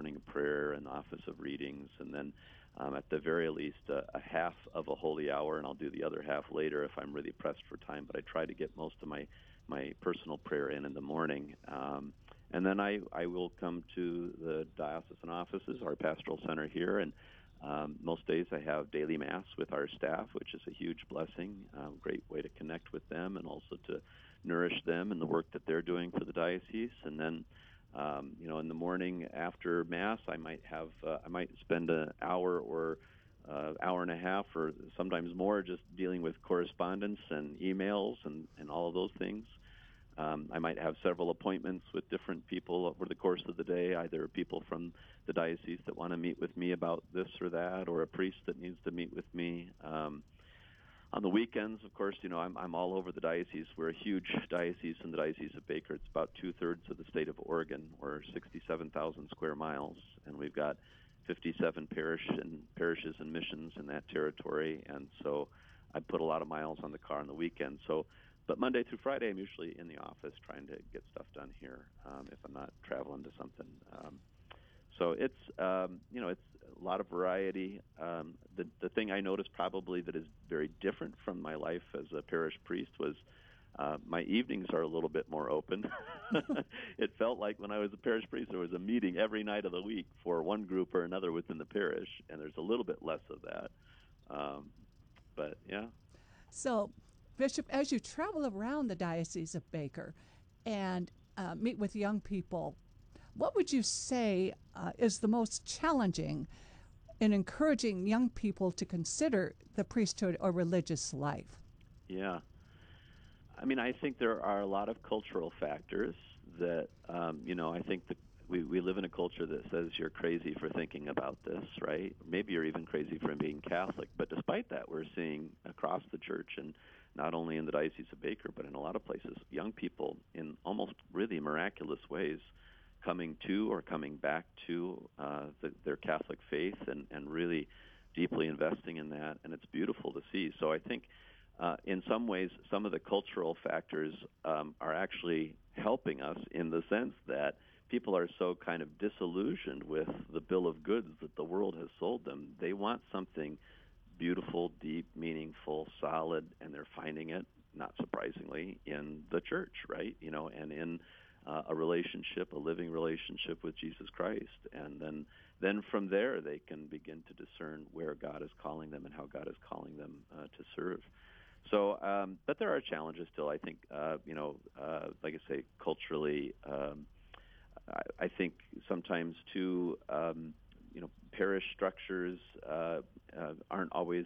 morning prayer and the office of readings, and then at the very least a half of a holy hour, and I'll do the other half later if I'm really pressed for time. But I try to get most of my personal prayer in the morning. And then I will come to the diocesan offices, our pastoral center here, and most days I have daily Mass with our staff, which is a huge blessing, great way to connect with them and also to nourish them in the work that they're doing for the diocese. And then, in the morning after Mass, I might spend an hour or hour and a half or sometimes more just dealing with correspondence and emails and all of those things. I might have several appointments with different people over the course of the day, either people from the diocese that want to meet with me about this or that, or a priest that needs to meet with me. On the weekends, of course, I'm all over the diocese. We're a huge diocese in the Diocese of Baker. It's about 2/3 of the state of Oregon. We're 67,000 square miles, and we've got 57 parishes and missions in that territory. And so I put a lot of miles on the car on the weekend. But Monday through Friday, I'm usually in the office trying to get stuff done here if I'm not traveling to something. So it's a lot of variety. The thing I noticed probably that is very different from my life as a parish priest was my evenings are a little bit more open. It felt like when I was a parish priest, there was a meeting every night of the week for one group or another within the parish, and there's a little bit less of that. But yeah. So, Bishop, as you travel around the Diocese of Baker and meet with young people, what would you say is the most challenging in encouraging young people to consider the priesthood or religious life? Yeah. I mean, I think there are a lot of cultural factors that, I think that we live in a culture that says you're crazy for thinking about this, right? Maybe you're even crazy for being Catholic. But despite that, we're seeing across the church, and not only in the Diocese of Baker, but in a lot of places, young people in almost really miraculous ways coming to or coming back to their Catholic faith and really deeply investing in that. And it's beautiful to see. So I think in some ways, some of the cultural factors are actually helping us in the sense that people are so kind of disillusioned with the bill of goods that the world has sold them. They want something beautiful, deep, meaningful, solid, and they're finding it, not surprisingly, in the church, right? And in a relationship, a living relationship with Jesus Christ. And then from there, they can begin to discern where God is calling them and how God is calling them to serve. So, but there are challenges still, I think, like I say, culturally, I think sometimes too, parish structures aren't always,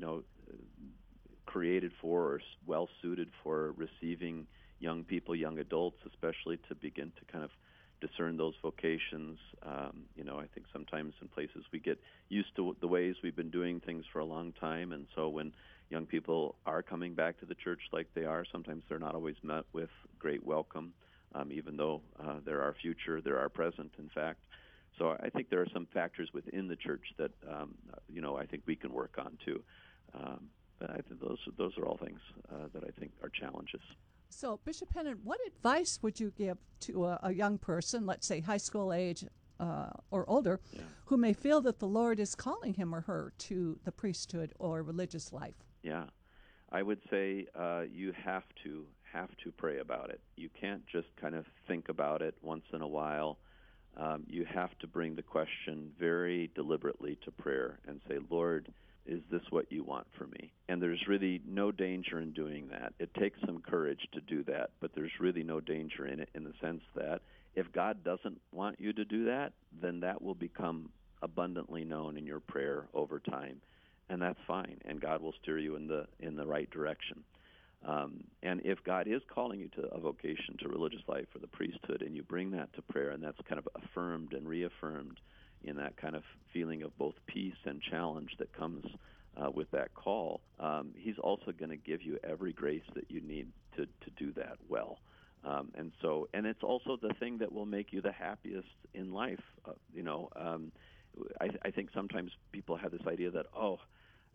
created for or well suited for receiving young people, young adults, especially to begin to kind of discern those vocations. I think sometimes in places we get used to the ways we've been doing things for a long time, and so when young people are coming back to the church like they are, sometimes they're not always met with great welcome, even though they're our future, they're our present, in fact. So I think there are some factors within the church that, I think we can work on too. But I think those are all things that I think are challenges. So, Bishop Pennant, what advice would you give to a young person, let's say high school age or older, who may feel that the Lord is calling him or her to the priesthood or religious life? Yeah, I would say you have to pray about it. You can't just kind of think about it once in a while. You have to bring the question very deliberately to prayer and say, Lord, is this what you want for me? And there's really no danger in doing that. It takes some courage to do that, but there's really no danger in it in the sense that if God doesn't want you to do that, then that will become abundantly known in your prayer over time, and that's fine, and God will steer you in the right direction. And if God is calling you to a vocation to religious life or the priesthood, and you bring that to prayer, and that's kind of affirmed and reaffirmed in that kind of feeling of both peace and challenge that comes with that call, he's also going to give you every grace that you need to do that well. And it's also the thing that will make you the happiest in life. I think sometimes people have this idea that,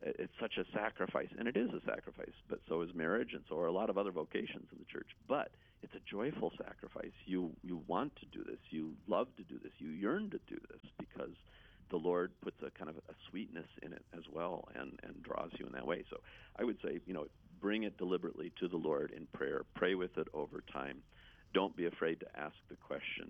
it's such a sacrifice, and it is a sacrifice, but so is marriage, and so are a lot of other vocations in the church. But it's a joyful sacrifice. You want to do this. You love to do this. You yearn to do this because the Lord puts a kind of a sweetness in it as well, and draws you in that way. So I would say, bring it deliberately to the Lord in prayer. Pray with it over time. Don't be afraid to ask the question,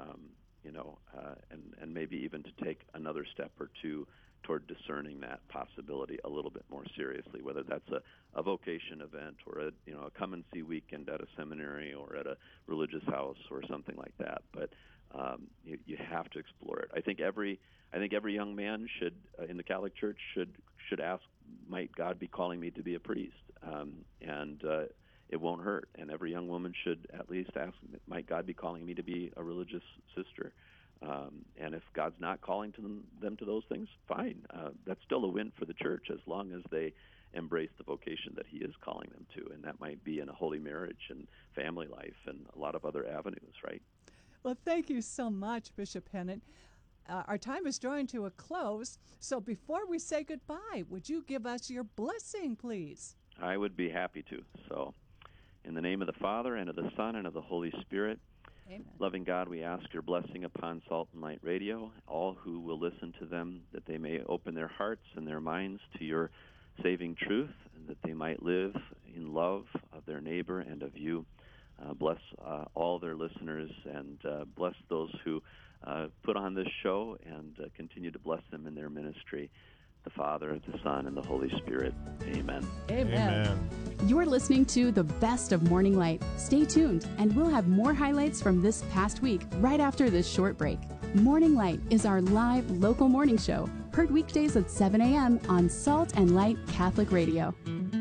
and maybe even to take another step or two toward discerning that possibility a little bit more seriously, whether that's a vocation event or a come and see weekend at a seminary or at a religious house or something like that. But you have to explore it. I think every young man should in the Catholic Church should ask, might God be calling me to be a priest? And it won't hurt. And every young woman should at least ask, might God be calling me to be a religious sister? And if God's not calling them to those things, fine. That's still a win for the church as long as they embrace the vocation that he is calling them to. And that might be in a holy marriage and family life and a lot of other avenues, right? Well, thank you so much, Bishop Pennant. Our time is drawing to a close. So before we say goodbye, would you give us your blessing, please? I would be happy to. So in the name of the Father, and of the Son, and of the Holy Spirit, Amen. Loving God, we ask your blessing upon Salt and Light Radio, all who will listen to them, that they may open their hearts and their minds to your saving truth, and that they might live in love of their neighbor and of you. Bless all their listeners, and bless those who put on this show, and continue to bless them in their ministry. The Father, the Son, and the Holy Spirit. Amen. Amen. You're listening to the best of Morning Light. Stay tuned, and we'll have more highlights from this past week right after this short break. Morning Light is our live local morning show, heard weekdays at 7 a.m. on Salt and Light Catholic Radio.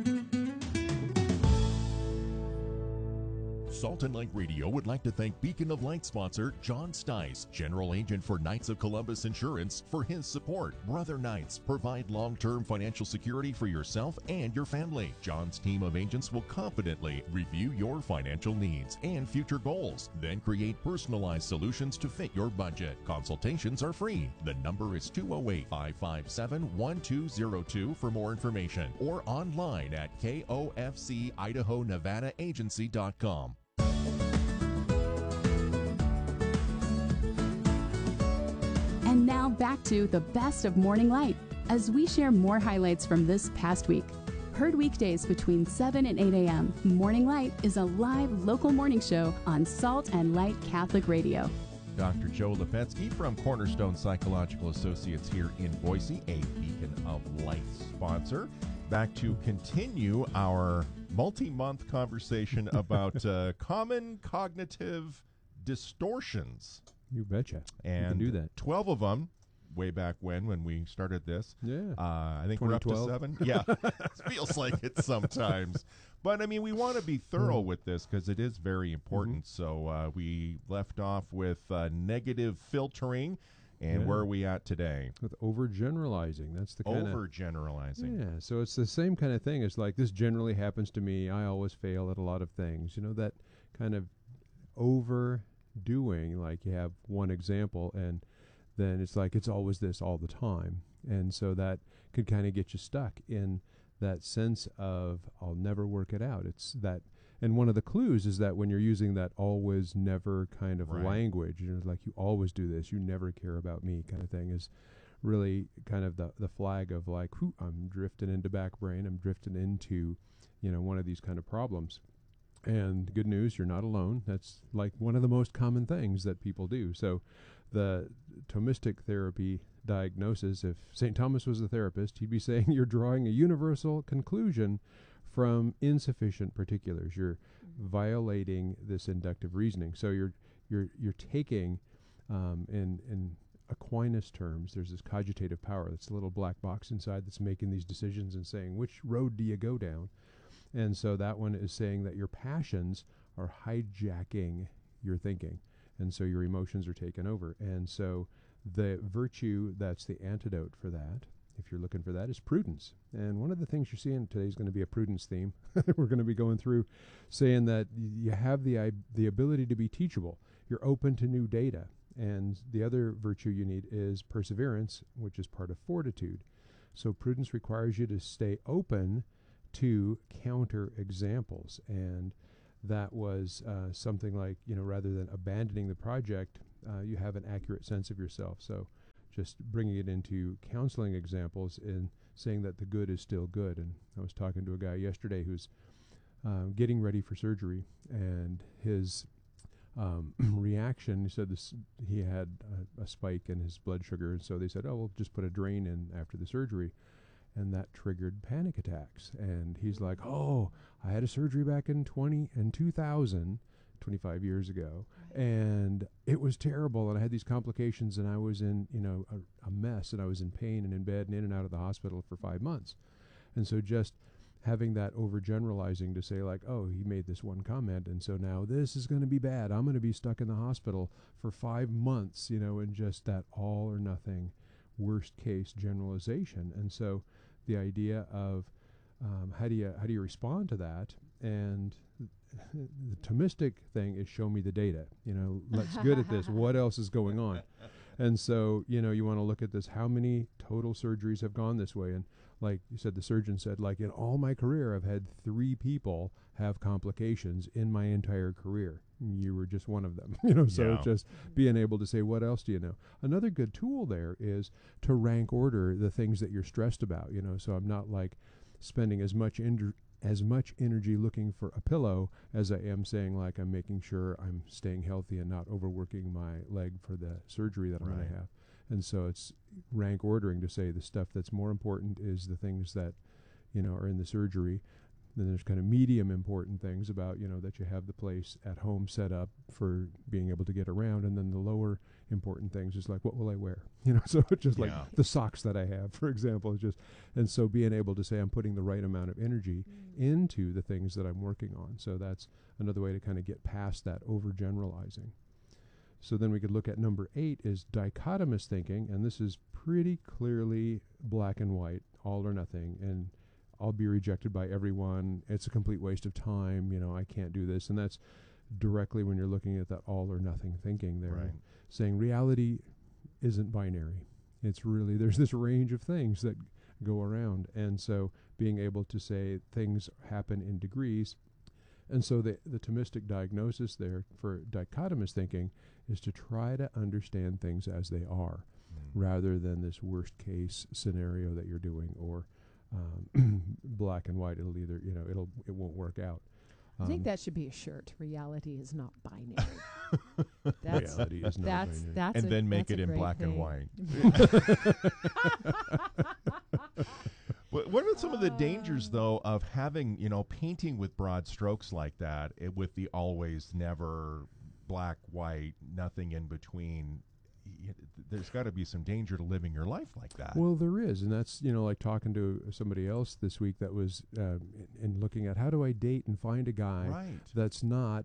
Salt and Light Radio would like to thank Beacon of Light sponsor John Stice, General Agent for Knights of Columbus Insurance, for his support. Brother Knights provide long-term financial security for yourself and your family. John's team of agents will confidently review your financial needs and future goals, then create personalized solutions to fit your budget. Consultations are free. The number is 208-557-1202 for more information, or online at kofcidaho-nevada-agency.com. And now back to the best of Morning Light as we share more highlights from this past week. Heard weekdays between 7 and 8 a.m., Morning Light is a live local morning show on Salt and Light Catholic Radio. Dr. Joe Lepetsky from Cornerstone Psychological Associates here in Boise, a Beacon of Light sponsor. Back to continue our multi-month conversation about common cognitive distortions. You betcha. And you can do that. 12 of them way back when we started this. Yeah. I think we're up to 7. Yeah. It feels like it sometimes. But, I mean, we want to be thorough with this because it is very important. So we left off with negative filtering. And where are we at today? With overgeneralizing. That's the kind of... Overgeneralizing. Yeah, so it's the same kind of thing. It's like, this generally happens to me. I always fail at a lot of things. You know, that kind of overdoing, like you have one example, and then it's like, it's always this all the time. And so that could kind of get you stuck in that sense of, I'll never work it out. It's that... And one of the clues is that when you're using that always, never kind of language, you know, like you always do this, you never care about me kind of thing, is really kind of the flag of like, I'm drifting into back brain, I'm drifting into, you know, one of these kind of problems. And good news, you're not alone. That's like one of the most common things that people do. So the Thomistic therapy diagnosis, if St. Thomas was a therapist, he'd be saying you're drawing a universal conclusion from insufficient particulars. You're violating this inductive reasoning. So you're taking, in Aquinas terms, there's this cogitative power. That's a little black box inside that's making these decisions and saying, which road do you go down? And so that one is saying that your passions are hijacking your thinking. And so your emotions are taken over. And so the virtue that's the antidote for that, if you're looking for that, is prudence. And one of the things you're seeing today is going to be a prudence theme. We're going to be going through saying that you have the ability to be teachable. You're open to new data. And the other virtue you need is perseverance, which is part of fortitude. So prudence requires you to stay open to counter examples. And that was something like, rather than abandoning the project, you have an accurate sense of yourself. So just bringing it into counseling examples and saying that the good is still good. And I was talking to a guy yesterday who's getting ready for surgery, and his reaction, he said he had a spike in his blood sugar, and so they said, oh, we'll just put a drain in after the surgery. And that triggered panic attacks. And he's like, oh, I had a surgery back in 2000, 25 years ago, and it was terrible, and I had these complications, and I was in, a mess, and I was in pain and in bed and in and out of the hospital for 5 months. And so just having that overgeneralizing to say like, oh, he made this one comment, and so now this is going to be bad. I'm going to be stuck in the hospital for 5 months, and just that all or nothing worst case generalization. And so the idea of how do you respond to that? And the Thomistic thing is show me the data. Let's good at this. What else is going on? And so, you want to look at this. How many total surgeries have gone this way? And like you said, the surgeon said, like, in all my career, I've had 3 people have complications in my entire career. You were just one of them, so just being able to say, what else do you know? Another good tool there is to rank order the things that you're stressed about, so I'm not like spending as much energy looking for a pillow as I am saying, like, I'm making sure I'm staying healthy and not overworking my leg for the surgery that I'm going to have. And so it's rank ordering to say the stuff that's more important is the things that, are in the surgery. Then there's kind of medium important things about, that you have the place at home set up for being able to get around. And then the lower important things is like, what will I wear? So it's just like the socks that I have, for example, is just, and so being able to say I'm putting the right amount of energy into the things that I'm working on. So that's another way to kind of get past that overgeneralizing. So then we could look at number 8 is dichotomous thinking, and this is pretty clearly black and white, all or nothing, and I'll be rejected by everyone. It's a complete waste of time. I can't do this. And that's directly when you're looking at that all or nothing thinking there, saying reality isn't binary. It's really, there's this range of things that go around. And so being able to say things happen in degrees. And so the Thomistic diagnosis there for dichotomous thinking is to try to understand things as they are, rather than this worst case scenario that you're doing, or black and white. It'll either, it won't work out. I think that should be a shirt. Reality is not binary. Reality is not binary. And then make it in black and white. What are some of the dangers, though, of having, painting with broad strokes like that, with the always, never, black, white, nothing in between? There's got to be some danger to living your life like that. Well, there is, and that's, like talking to somebody else this week that was and looking at how do I date and find a guy that's not,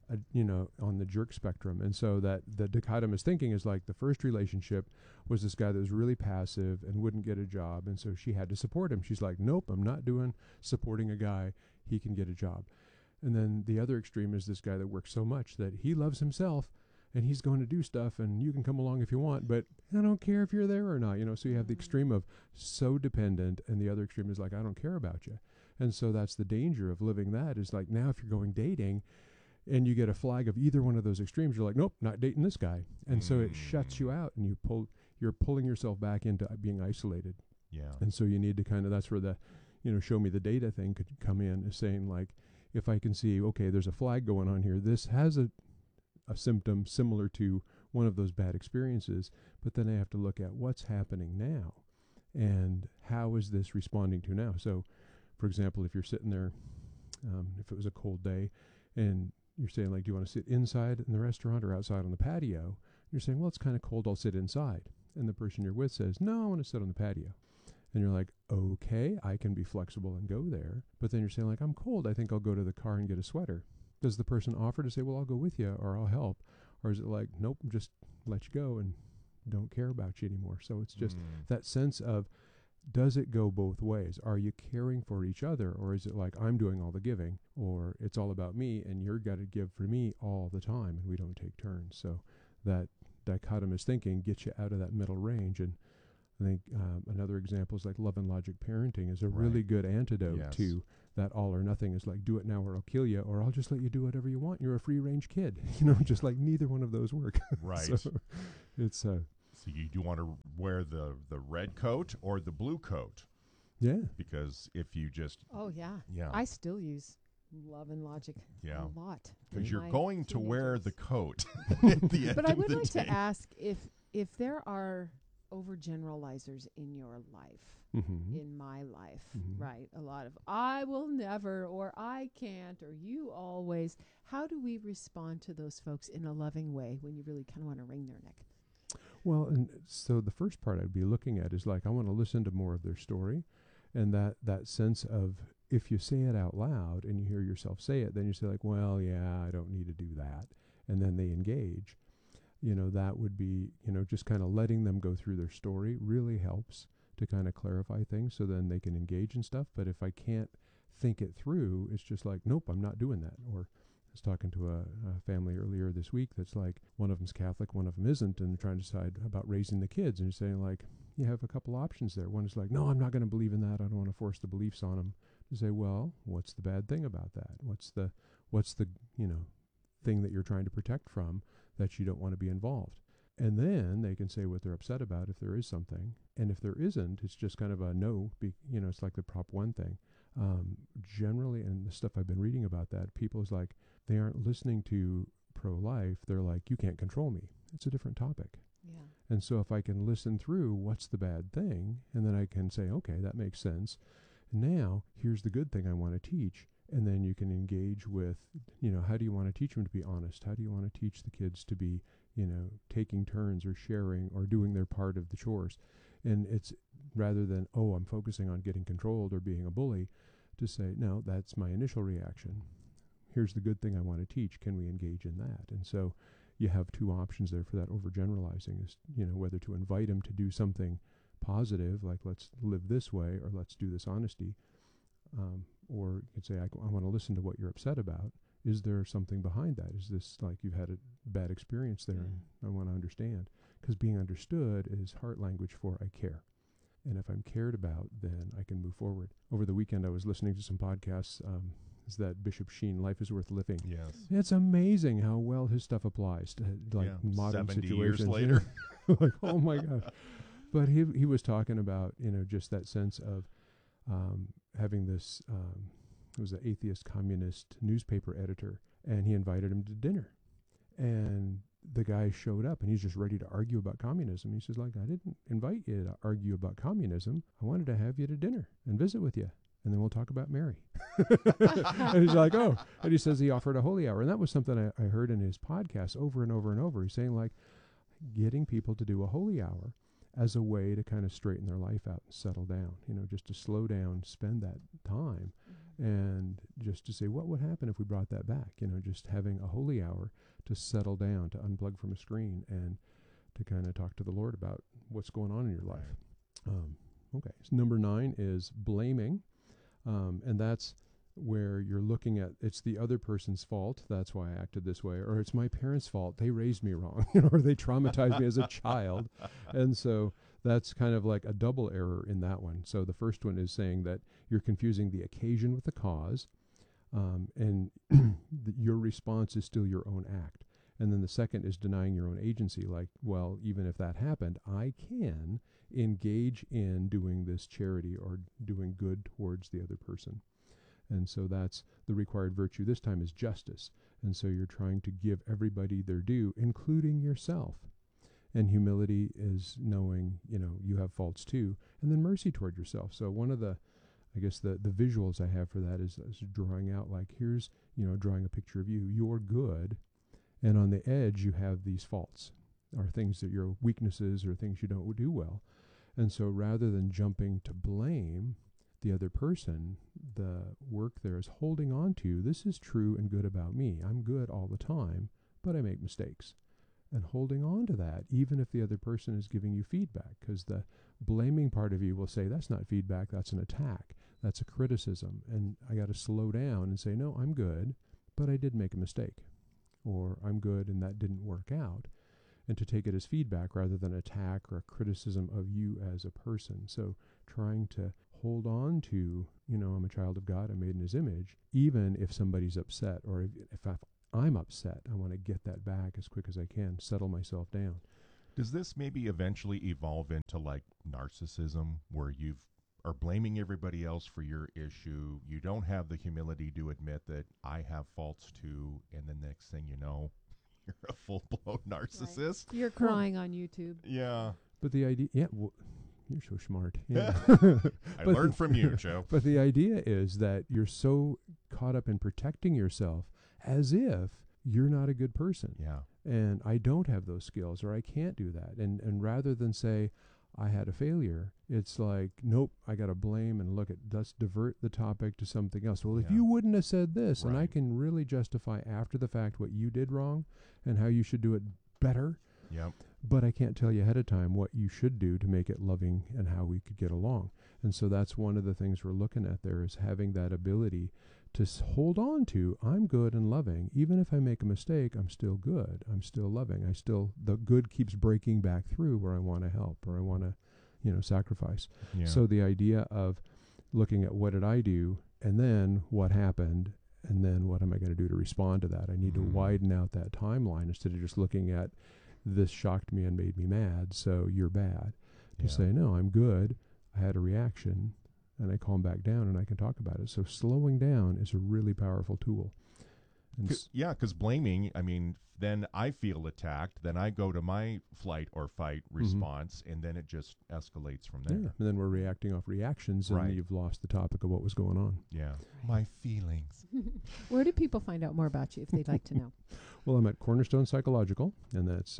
on the jerk spectrum. And so that the dichotomous thinking is like the first relationship was this guy that was really passive and wouldn't get a job, and so she had to support him. She's like, nope, I'm not doing supporting a guy. He can get a job. And then the other extreme is this guy that works so much that he loves himself, and he's going to do stuff, and you can come along if you want, but I don't care if you're there or not, So you have the extreme of so dependent, and the other extreme is like, I don't care about you. And so that's the danger of living that, is like, now if you're going dating and you get a flag of either one of those extremes, you're like, nope, not dating this guy. And so it shuts you out, and you're pulling yourself back into being isolated. Yeah. And so you need to kind of, that's where the, show me the data thing could come in, is saying like, if I can see, okay, there's a flag going on here, this has a symptom similar to one of those bad experiences, but then I have to look at what's happening now and how is this responding to now. So, for example, if you're sitting there, if it was a cold day, and you're saying, like, do you want to sit inside in the restaurant or outside on the patio? You're saying, well, it's kind of cold, I'll sit inside. And the person you're with says, no, I want to sit on the patio. And you're like, okay, I can be flexible and go there. But then you're saying, like, I'm cold, I think I'll go to the car and get a sweater. Does the person offer to say, well, I'll go with you, or I'll help? Or is it like, nope, just let you go and don't care about you anymore? So it's just that sense of, does it go both ways? Are you caring for each other, or is it like, I'm doing all the giving, or it's all about me and you're got to give for me all the time and we don't take turns? So that dichotomous thinking gets you out of that middle range. And I think another example is like Love and Logic Parenting is a Right. really good antidote Yes. to that all or nothing. Is like, do it now or I'll kill you, or I'll just let you do whatever you want. You're a free range kid. You know, just like neither one of those work. Right. So it's So you do want to wear the red coat or the blue coat, yeah. because if you just Oh, yeah. yeah I still use Love and Logic Yeah. a lot. because with you're my going to wear teenagers. the coat at the end But I of would the like day. to ask if there are overgeneralizers in your life, Mm-hmm. in my life, Mhm. right? A lot of I will never, or I can't, or you always. How do we respond to those folks in a loving way when you really kind of want to wring their neck? Well, and so the first part I'd be looking at is like, I want to listen to more of their story, and that sense of, if you say it out loud and you hear yourself say it, then you say like, well, yeah, I don't need to do that, and then they engage. You know, that would be, you know, just kind of letting them go through their story really helps to kind of clarify things, so then they can engage and stuff. But if I can't think it through, it's just like, nope, I'm not doing that. Or I was talking to a family earlier this week that's like, one of them's Catholic, one of them isn't, and they're trying to decide about raising the kids. And you're saying like, you have a couple options there. One is like, no, I'm not going to believe in that. I don't want to force the beliefs on them. You say, well, what's the bad thing about that? What's the you know, thing that you're trying to protect from that you don't want to be involved? And then they can say what they're upset about if there is something. And if there isn't, it's just kind of a no. You know, it's like the Prop 1 thing. Generally, and the stuff I've been reading about that, people's like, they aren't listening to pro-life. They're like, you can't control me. It's a different topic. Yeah. And so if I can listen through what's the bad thing, and then I can say, okay, that makes sense. Now, here's the good thing I want to teach. And then you can engage with, you know, how do you want to teach them to be honest? How do you want to teach the kids to be, you know, taking turns or sharing or doing their part of the chores? And it's rather than, oh, I'm focusing on getting controlled or being a bully, to say, no, that's my initial reaction. Here's the good thing I want to teach. Can we engage in that? And so you have two options there for that overgeneralizing, is, you know, whether to invite them to do something positive, like let's live this way, or let's do this honesty. Or you could say, I want to listen to what you're upset about. Is there something behind that? Is this like you've had a bad experience there, and I want to understand? Because being understood is heart language for I care. And if I'm cared about, then I can move forward. Over the weekend, I was listening to some podcasts. Is that Bishop Sheen, Life is Worth Living? Yes. It's amazing how well his stuff applies to like Yeah, modern 70 situations. years later. Like, oh my gosh. But he was talking about, you know, just that sense of having this, it was an atheist communist newspaper editor, and he invited him to dinner. And the guy showed up, and he's just ready to argue about communism. He says, like, I didn't invite you to argue about communism. I wanted to have you to dinner and visit with you, and then we'll talk about Mary. And he's like, oh. And he says he offered a holy hour. And that was something I heard in his podcast over and over and over. He's saying, like, getting people to do a holy hour as a way to kind of straighten their life out and settle down, you know, just to slow down, spend that time, and just to say, what would happen if we brought that back? You know, just having a holy hour to settle down, to unplug from a screen, and to kind of talk to the Lord about what's going on in your life. Okay, so number 9 is blaming, and that's where you're looking at, it's the other person's fault, that's why I acted this way, or it's my parents' fault, they raised me wrong, you know, or they traumatized me as a child. And so that's kind of like a double error in that one. So the first one is saying that you're confusing the occasion with the cause, and your response is still your own act. And then the second is denying your own agency, like, well, even if that happened, I can engage in doing this charity or doing good towards the other person. And so that's the required virtue. This time is justice. And so you're trying to give everybody their due, including yourself. And humility is knowing, you know, you have faults too. And then mercy toward yourself. So one of the, I guess the visuals I have for that is drawing out, like, here's, you know, drawing a picture of you. You're good. And on the edge, you have these faults, or things that your weaknesses, or things you don't do well. And so rather than jumping to blame the other person, the work there is holding on to, this is true and good about me. I'm good all the time, but I make mistakes. And holding on to that, even if the other person is giving you feedback, because the blaming part of you will say, that's not feedback, that's an attack, that's a criticism. And I got to slow down and say, no, I'm good, but I did make a mistake. Or I'm good and that didn't work out. and to take it as feedback rather than attack or a criticism of you as a person. So trying to hold on to, I'm a child of God, I'm made in his image, even if somebody's upset, or if I'm upset, I want to get that back as quick as I can, settle myself down. Does this maybe eventually evolve into like narcissism, where you are blaming everybody else for your issue? You don't have the humility to admit that I have faults too, and the next thing you know, you're a full-blown narcissist. You're crying on YouTube. Yeah. But the idea, you're so smart. Yeah. I learned from you, Joe. But the idea is that you're so caught up in protecting yourself as if you're not a good person. Yeah. And I don't have those skills, or I can't do that. And rather than say, I had a failure, it's like, nope, I got to blame and let's divert the topic to something else. Well, if you wouldn't have said this, and I can really justify after the fact what you did wrong and how you should do it better. Yep. But I can't tell you ahead of time what you should do to make it loving and how we could get along. And so that's one of the things we're looking at there, is having that ability to hold on to, I'm good and loving. Even if I make a mistake, I'm still good. I'm still loving. The good keeps breaking back through where I want to help or I want to, sacrifice. Yeah. So the idea of looking at what did I do and then what happened and then what am I going to do to respond to that? I need to widen out that timeline instead of just looking at this shocked me and made me mad, so you're bad. To say, no, I'm good. I had a reaction. And I calm back down and I can talk about it. So slowing down is a really powerful tool. Because blaming, then I feel attacked, then I go to my flight or fight response, and then it just escalates from there. Yeah, and then we're reacting off reactions, and you've lost the topic of what was going on. Yeah. My feelings. Where do people find out more about you if they'd like to know? Well, I'm at Cornerstone Psychological, and that's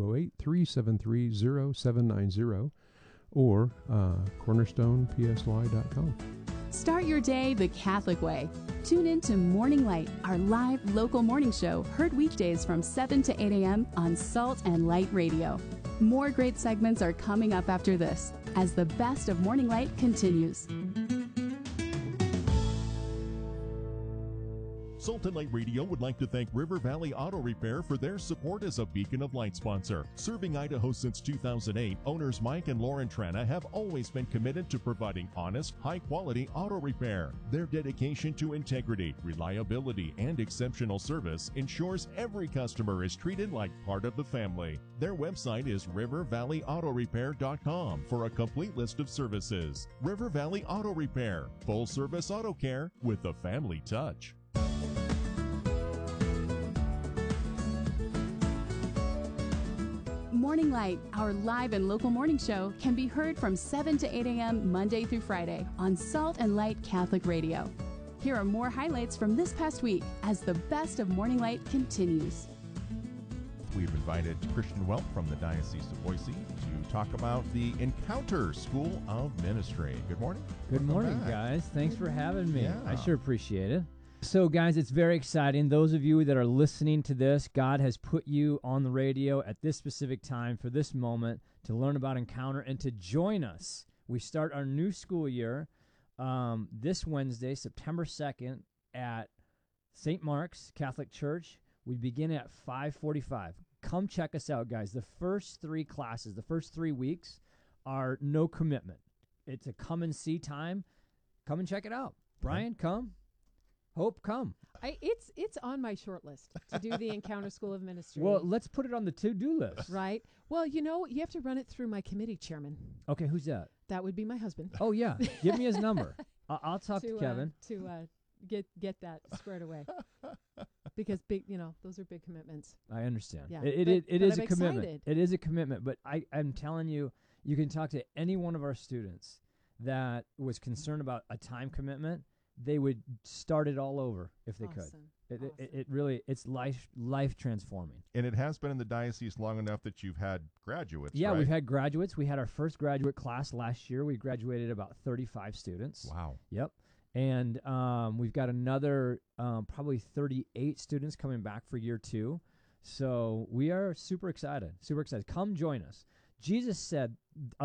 208-373-0790. Or cornerstonepsy.com. Start your day the Catholic way. Tune in to Morning Light, our live local morning show, heard weekdays from 7 to 8 a.m. on Salt and Light Radio. More great segments are coming up after this, as the best of Morning Light continues. Salt and Light Radio would like to thank River Valley Auto Repair for their support as a Beacon of Light sponsor. Serving Idaho since 2008, owners Mike and Lauren Trana have always been committed to providing honest, high-quality auto repair. Their dedication to integrity, reliability, and exceptional service ensures every customer is treated like part of the family. Their website is rivervalleyautorepair.com for a complete list of services. River Valley Auto Repair, full-service auto care with a family touch. Morning Light, our live and local morning show, can be heard from 7 to 8 a.m. Monday through Friday on Salt and Light Catholic Radio. Here are more highlights from this past week as the best of Morning Light continues. We've invited Christian Welp from the Diocese of Boise to talk about the Encounter School of Ministry. Good morning. Good morning, back. guys. Thanks for having me. Yeah. I sure appreciate it. So, guys, it's very exciting. Those of you that are listening to this, God has put you on the radio at this specific time for this moment to learn about Encounter and to join us. We start our new school year this Wednesday, September 2nd, at St. Mark's Catholic Church. We begin at 5:45. Come check us out, guys. The first 3 classes, the first 3 weeks are no commitment. It's a come and see time. Come and check it out. Brian, come. Hope, come. It's on my short list to do the Encounter School of Ministry. Well, let's put it on the to-do list. Right. Well, you have to run it through my committee chairman. Okay, who's that? That would be my husband. Oh, yeah. Give me his number. I'll talk to Kevin. To get that squared away. Because those are big commitments. I understand. Yeah, It but is I'm a commitment. excited. It is a commitment, but I'm telling you, you can talk to any one of our students that was concerned about a time commitment. They would start it all over if they could. It really, it's life transforming. And it has been in the diocese long enough that you've had graduates, Yeah, right? we've had graduates. We had our first graduate class last year. We graduated about 35 students. Wow. Yep. And we've got another probably 38 students coming back for year 2. So we are super excited. Super excited. Come join us. Jesus said,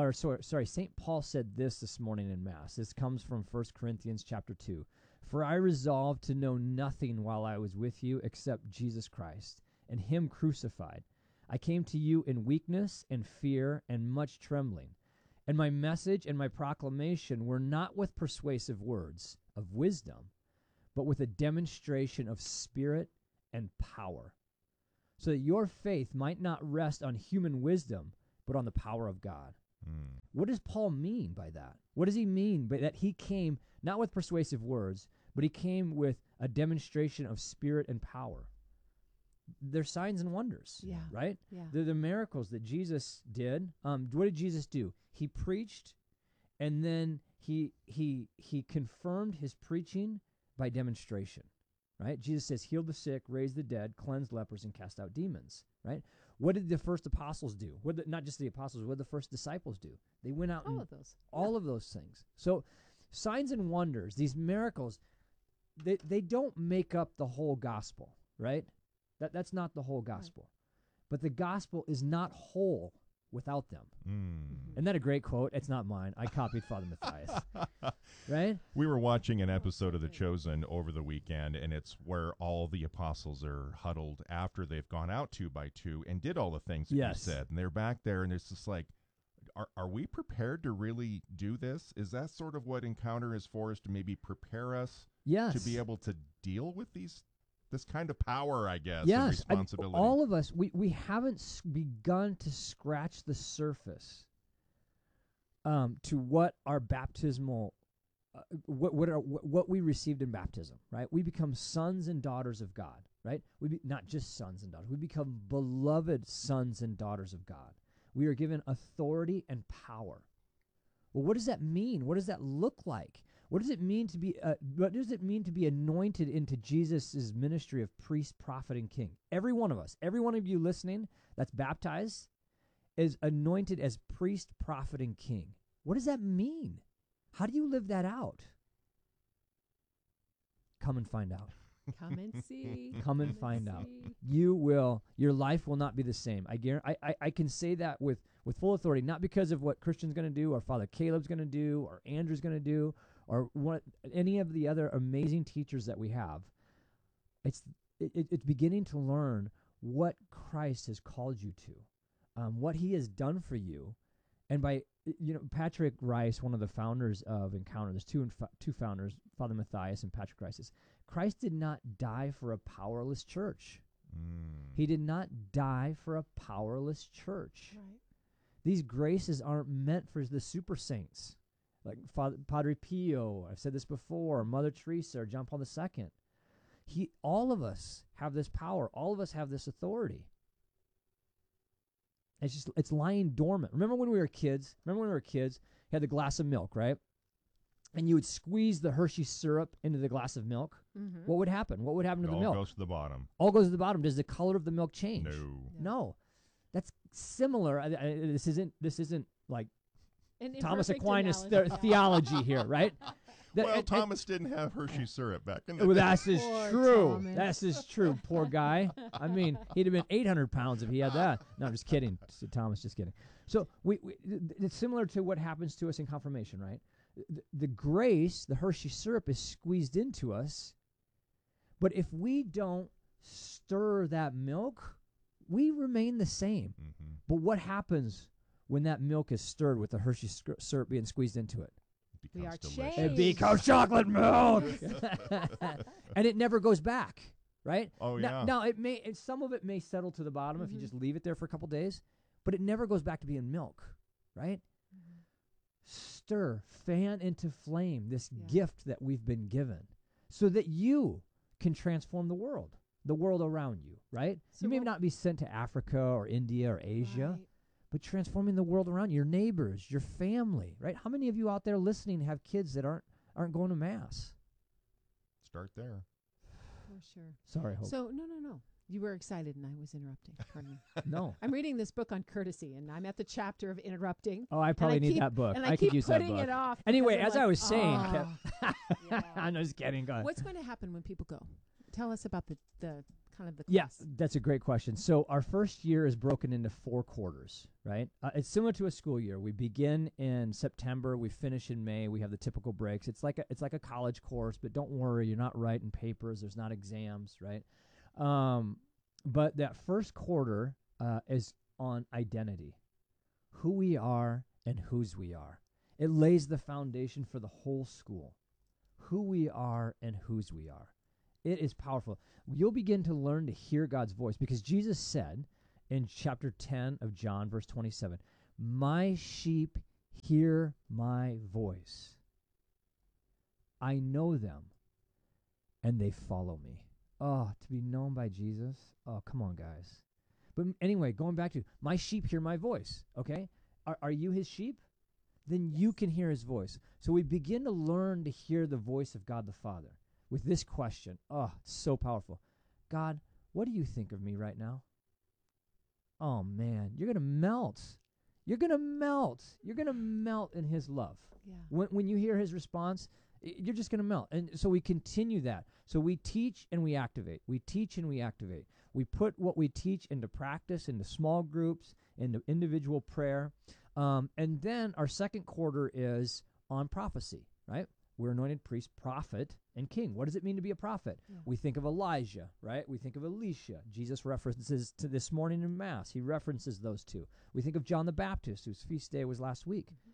St. Paul said this morning in Mass. This comes from 1 Corinthians chapter 2. For I resolved to know nothing while I was with you except Jesus Christ and him crucified. I came to you in weakness and fear and much trembling. And my message and my proclamation were not with persuasive words of wisdom, but with a demonstration of spirit and power, so that your faith might not rest on human wisdom, but on the power of God. What does Paul mean by that? What does he mean by that he came not with persuasive words, but he came with a demonstration of spirit and power? They're signs and wonders, Yeah. right? Yeah. They're the miracles that Jesus did. What did Jesus do? He preached, and then he confirmed his preaching by demonstration, right? Jesus says, heal the sick, raise the dead, cleanse lepers, and cast out demons, right? What did the first apostles do? Not just the apostles, what did the first disciples do? They went out All of those. all of those things. So signs and wonders, these miracles, they don't make up the whole gospel, right? That's not the whole gospel. But the gospel is not whole without them. Isn't that a great quote? It's not mine. I copied Father Matthias. Right? We were watching an episode of The Chosen over the weekend, and it's where all the apostles are huddled after they've gone out 2 by 2 and did all the things that you said. And they're back there, and it's just like, are we prepared to really do this? Is that sort of what Encounter is for, is to maybe prepare us to be able to deal with this kind of power, I guess, and responsibility? All of us, we haven't begun to scratch the surface to what our baptismal, what we received in baptism, right? We become sons and daughters of God, right? Not just sons and daughters. We become beloved sons and daughters of God. We are given authority and power. Well, what does that mean? What does that look like? What does it mean to be anointed into Jesus' ministry of priest, prophet, and king? Every one of us, every one of you listening that's baptized is anointed as priest, prophet, and king. What does that mean? How do you live that out? Come and find out. Come and see. Come and find out. Your life will not be the same. I can say that with full authority, not because of what Christian's going to do, or Father Caleb's going to do, or Andrew's going to do, or any of the other amazing teachers that we have. It's beginning to learn what Christ has called you to, what he has done for you. And by, Patrick Rice, one of the founders of Encounter, there's two founders, Father Matthias and Patrick Rice, says, Christ did not die for a powerless church. He did not die for a powerless church. Right. These graces aren't meant for the super saints, like Padre Pio, I've said this before, Mother Teresa, or John Paul II. All of us have this power. All of us have this authority. It's lying dormant. Remember when we were kids? You had the glass of milk, right? And you would squeeze the Hershey syrup into the glass of milk. Mm-hmm. What would happen? What would happen to the milk? All goes to the bottom. All goes to the bottom. Does the color of the milk change? No. That's similar. This isn't like Thomas Aquinas theology here, right? Thomas didn't have Hershey syrup back in the day. That's true. That is true. Poor guy. I mean, he'd have been 800 pounds if he had that. No, I'm just kidding. Thomas, just kidding. So it's similar to what happens to us in confirmation, right? The grace, the Hershey syrup, is squeezed into us. But if we don't stir that milk, we remain the same. Mm-hmm. But what happens when that milk is stirred with the Hershey syrup being squeezed into it? We are changed. It becomes chocolate milk. And it never goes back, right? Oh, yeah. Now some of it may settle to the bottom if you just leave it there for a couple days, but it never goes back to being milk, right? Mm-hmm. Stir, fan into flame this gift that we've been given so that you can transform the world around you, right? So you may not be sent to Africa or India or Asia, but transforming the world around you, your neighbors, your family, right? How many of you out there listening have kids that aren't going to Mass? Start there. For sure. Sorry, Hope. So, no. You were excited and I was interrupting. Pardon me. No. I'm reading this book on courtesy and I'm at the chapter of interrupting. Oh, I probably need that book. And I could use that book. putting it off. Anyway, as I was saying, yeah. I'm just kidding. Go ahead. What's going to happen when people go? Tell us about the kind of the class. Yeah, that's a great question. So our first year is broken into 4 quarters, right? It's similar to a school year. We begin in September, we finish in May. We have the typical breaks. It's like a college course, but don't worry, you're not writing papers. There's not exams, right? But that first quarter is on identity, who we are and whose we are. It lays the foundation for the whole school, who we are and whose we are. It is powerful. You'll begin to learn to hear God's voice because Jesus said in chapter 10 of John, verse 27, my sheep hear my voice. I know them, and they follow me. Oh, to be known by Jesus. Oh, come on, guys. But anyway, going back to my sheep hear my voice, okay? Are you his sheep? Then you can hear his voice. So we begin to learn to hear the voice of God the Father with this question. Oh, it's so powerful. God, what do you think of me right now? Oh, man, you're going to melt. You're going to melt. You're going to melt in his love. Yeah. When you hear his response, you're just going to melt. And so we continue that. So we teach and we activate. We teach and we activate. We put what we teach into practice, into small groups, into individual prayer. And then our second quarter is on prophecy, right? We're anointed priest, prophet, and king. What does it mean to be a prophet? Yeah. We think of Elijah, right? We think of Elisha. Jesus references to this morning in Mass. He references those two. We think of John the Baptist, whose feast day was last week. Mm-hmm.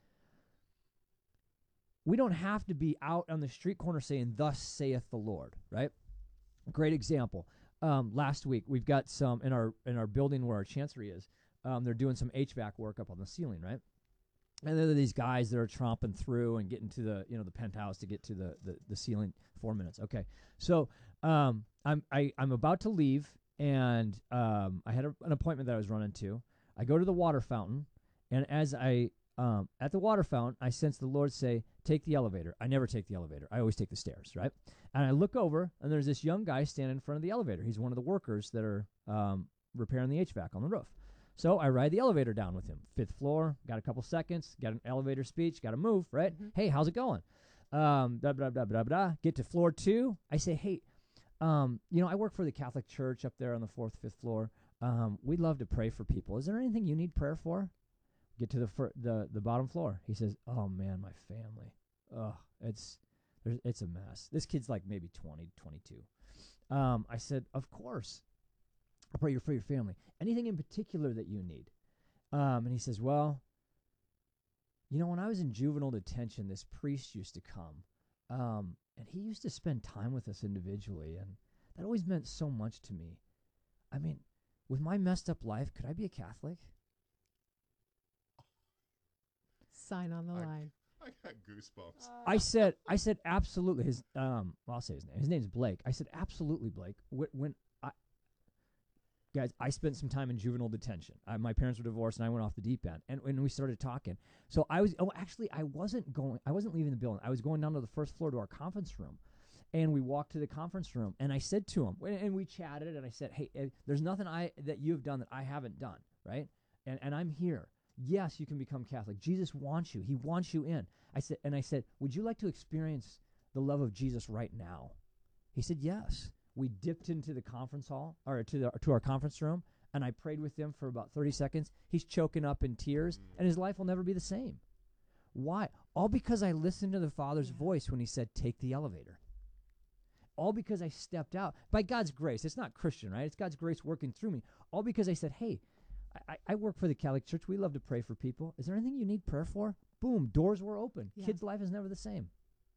We don't have to be out on the street corner saying, thus saith the Lord, right? Great example. Last week, we've got some in our building where our chancery is. They're doing some HVAC work up on the ceiling, right? And there are these guys that are tromping through and getting to the penthouse to get to the ceiling. 4 minutes, okay. So I'm about to leave, and I had an appointment that I was running to. I go to the water fountain, and as I at the water fountain, I sense the Lord say, "Take the elevator." I never take the elevator. I always take the stairs, right? And I look over, and there's this young guy standing in front of the elevator. He's one of the workers that are repairing the HVAC on the roof. So I ride the elevator down with him. 5th floor, got a couple seconds, got an elevator speech, got to move, right? Mm-hmm. Hey, how's it going? Blah, blah, blah, blah, blah. Get to floor 2. I say, hey, I work for the Catholic Church up there on the 4th, 5th floor. We'd love to pray for people. Is there anything you need prayer for? Get to the bottom floor. He says, oh, man, my family. It's a mess. This kid's like maybe 20, 22. I said, of course. I'll pray for your family. Anything in particular that you need? And he says, well, when I was in juvenile detention, this priest used to come, and he used to spend time with us individually, and that always meant so much to me. I mean, with my messed up life, could I be a Catholic? Sign on the line. I got goosebumps. I said, absolutely. I'll say his name. His name's Blake. I said, absolutely, Blake. Guys, I spent some time in juvenile detention. My parents were divorced, and I went off the deep end. And when we started talking, so I wasn't leaving the building. I was going down to the 1st floor to our conference room, and we walked to the conference room. And I said to him, and we chatted, and I said, hey, there's nothing that you have done that I haven't done, right? And I'm here. Yes, you can become Catholic. Jesus wants you. He wants you in. I said, would you like to experience the love of Jesus right now? He said, yes. We dipped into the conference hall, or to our conference room, and I prayed with him for about 30 seconds. He's choking up in tears, and his life will never be the same. Why? All because I listened to the Father's voice when he said, take the elevator. All because I stepped out. By God's grace. It's not Christian, right? It's God's grace working through me. All because I said, hey, I work for the Catholic Church. We love to pray for people. Is there anything you need prayer for? Boom, doors were open. Yeah. Kid's life is never the same.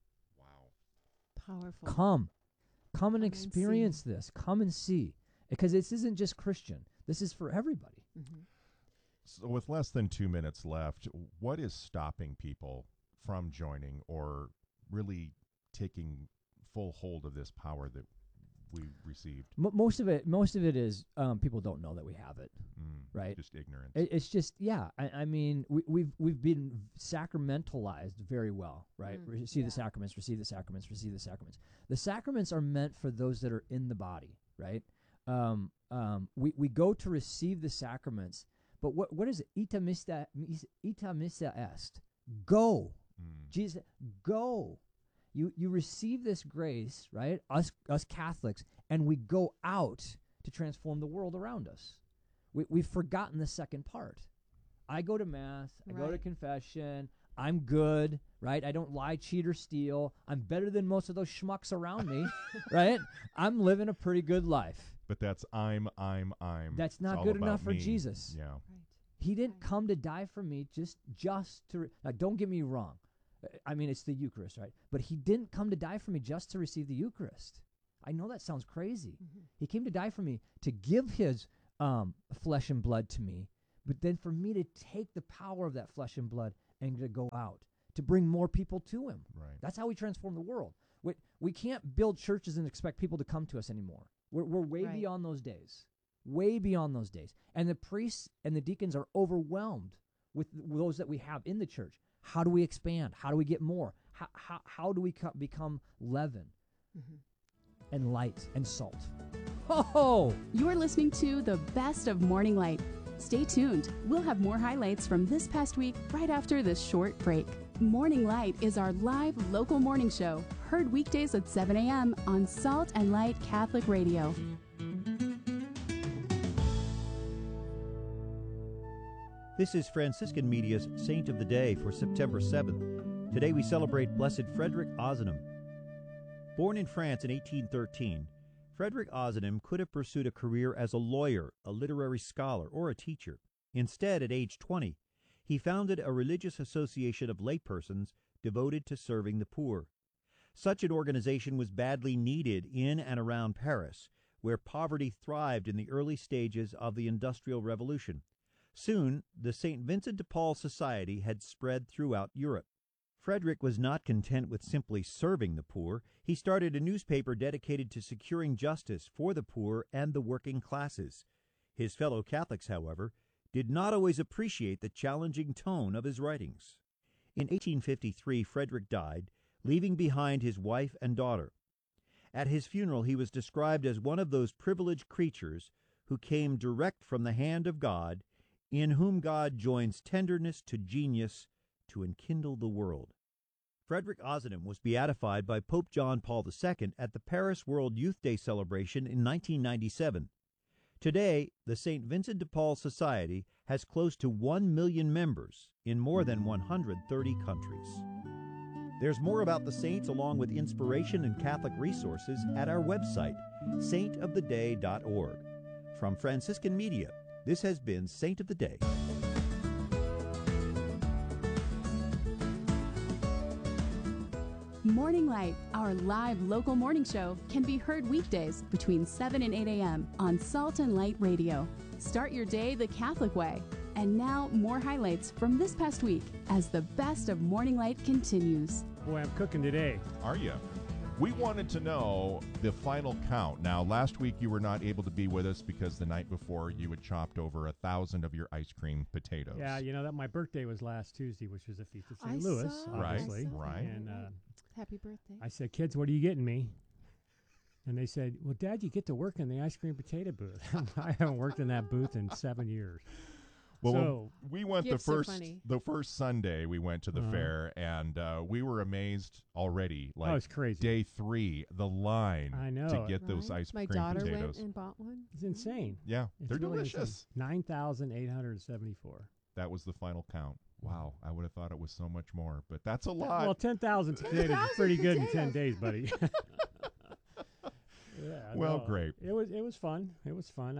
Wow. Powerful. Come and experience this. Come and see. Because this isn't just Christian. This is for everybody. Mm-hmm. So with less than 2 minutes left, what is stopping people from joining or really taking full hold of this power that we received? Most of it is people don't know that we have it, right? Just ignorance. It's just, yeah. I mean, we've been sacramentalized very well, right? Receive the sacraments, receive the sacraments, receive the sacraments. The sacraments are meant for those that are in the body, right? We go to receive the sacraments, but what is it? Ita missa est. Go. Jesus, go. You receive this grace, right? Us Catholics, and we go out to transform the world around us. We've forgotten the second part. I go to Mass, I go to confession, I'm good, right? I don't lie, cheat, or steal. I'm better than most of those schmucks around me, right? I'm living a pretty good life. But that's I'm. That's It's not all good about enough for me. Jesus. Yeah. Right. He didn't come to die for me just to now, don't get me wrong. I mean, it's the Eucharist, right? But he didn't come to die for me just to receive the Eucharist. I know that sounds crazy. He came to die for me to give his flesh and blood to me, but then for me to take the power of that flesh and blood and to go out, to bring more people to him. Right. That's how we transform the world. We can't build churches and expect people to come to us anymore. We're way Right. beyond those days. Way beyond those days. And the priests and the deacons are overwhelmed with those that we have in the church. How do we expand? How do we get more? How do we become leaven and light and salt? Oh! You're listening to the best of Morning Light. Stay tuned. We'll have more highlights from this past week right after this short break. Morning Light is our live local morning show, heard weekdays at 7 a.m. on Salt and Light Catholic Radio. This is Franciscan Media's Saint of the Day for September 7th. Today we celebrate Blessed Frederick Ozanam. Born in France in 1813, Frederick Ozanam could have pursued a career as a lawyer, a literary scholar, or a teacher. Instead, at age 20, he founded a religious association of laypersons devoted to serving the poor. Such an organization was badly needed in and around Paris, where poverty thrived in the early stages of the Industrial Revolution. Soon, the St. Vincent de Paul Society had spread throughout Europe. Frederick was not content with simply serving the poor. He started a newspaper dedicated to securing justice for the poor and the working classes. His fellow Catholics, however, did not always appreciate the challenging tone of his writings. In 1853, Frederick died, leaving behind his wife and daughter. At his funeral, he was described as one of those privileged creatures who came direct from the hand of God, in whom God joins tenderness to genius to enkindle the world. Frederick Ozanam was beatified by Pope John Paul II at the Paris World Youth Day celebration in 1997. Today, the St. Vincent de Paul Society has close to 1 million members in more than 130 countries. There's more about the saints along with inspiration and Catholic resources at our website, saintoftheday.org. From Franciscan Media, this has been Saint of the Day. Morning Light, our live local morning show, can be heard weekdays between 7 and 8 a.m. on Salt and Light Radio. Start your day the Catholic way. And now, more highlights from this past week as the best of Morning Light continues. Boy, I'm cooking today. Are you? We wanted to know the final count. Now, last week you were not able to be with us because the night before you had chopped over 1,000 of your ice cream potatoes. Yeah, you know that my birthday was last Tuesday, which was a feast of I St. Louis, saw, obviously. I saw Right. that. And Happy birthday. I said, kids, what are you getting me? And they said, well, Dad, you get to work in the ice cream potato booth. I haven't worked in that booth in 7 years. Well, So- we went Gifts are funny. the first Sunday we went to the Uh-huh. fair, and we were amazed already. Oh, Like it's crazy. day 3, the line I know. to get those Right? ice My cream daughter potatoes. went and bought one. It's insane. Yeah, It's they're really insane. delicious. 9,874. That was the final count. Wow, I would have thought it was so much more, but that's a lot. Well, 10,000 potatoes is 10,000 pretty good in 10 potatoes. days, buddy. Yeah, Well, no, great. It was fun. It was fun.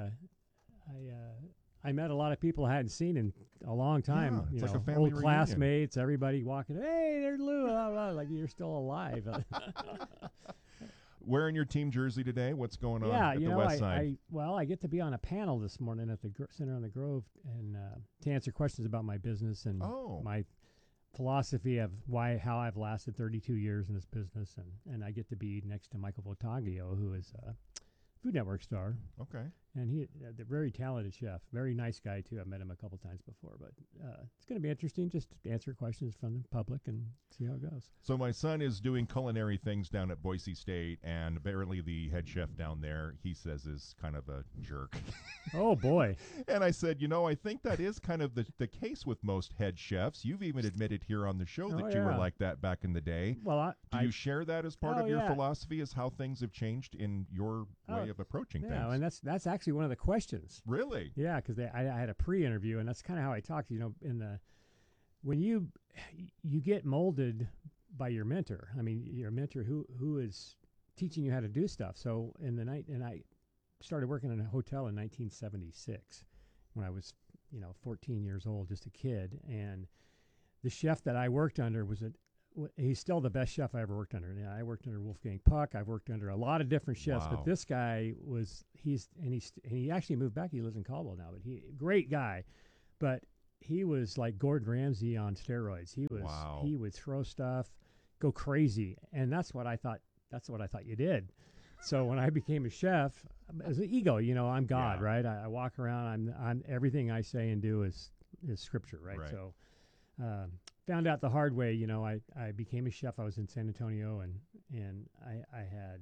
I met a lot of people I hadn't seen in a long time. Yeah, it's you like know, a family old reunion. classmates, everybody walking. Hey, there's Lou. Blah, blah, like you're still alive. Wearing your team jersey today? What's going on Yeah, at you the know, West Side? I get to be on a panel this morning at the Center on the Grove and to answer questions about my business and Oh. my philosophy of how I've lasted 32 years in this business, and I get to be next to Michael Votaglio, who is a Food Network star, Okay. and he the very talented chef, very nice guy too. I've met him a couple times before, but it's going to be interesting just to answer questions from the public and see how it goes. So my son is doing culinary things down at Boise State, and apparently the head chef down there, he says, is kind of a jerk. Oh boy. And I said, I think that is kind of the case with most head chefs. You've even admitted here on the show Oh, that you were yeah. like that back in the day. Well, Do you share that as part Oh, of your yeah. philosophy, as how things have changed in your way of approaching yeah, things? and that's actually one of the questions. Really? Yeah, because I had a pre-interview, and that's kind of how I talked. When you get molded by your mentor. I mean, your mentor who is teaching you how to do stuff. So in the night, and started working in a hotel in 1976 when I was, 14 years old, just a kid. And the chef that I worked under he's still the best chef I ever worked under. I worked under Wolfgang Puck. I've worked under a lot of different chefs, Wow. but this guy he actually moved back. He lives in Caldwell now, but great guy. But he was like Gordon Ramsay on steroids. Wow. He would throw stuff, go crazy. And that's what I thought you did. So when I became a chef, as an ego, I'm God, Yeah. right? I walk around. I'm everything I say and do is scripture, right? Right. So found out the hard way. I became a chef. I was in San Antonio, and I had,